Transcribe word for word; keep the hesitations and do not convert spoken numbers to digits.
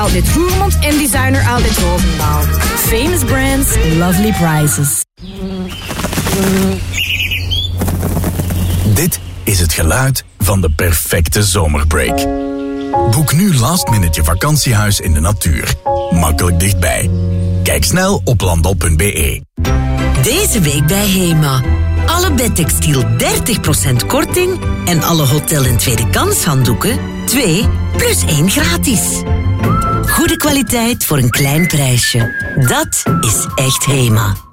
Outlet Roermond en Designer Outlet Roosendaal. Famous brands, lovely prices. Dit is het geluid van de perfecte zomerbreak. Boek nu last minute je vakantiehuis in de natuur. Makkelijk dichtbij. Kijk snel op landal punt b e. Deze week bij Hema. Alle bedtextiel dertig procent korting en alle hotel- en tweede kans handdoeken twee plus één gratis. Goede kwaliteit voor een klein prijsje. Dat is echt Hema.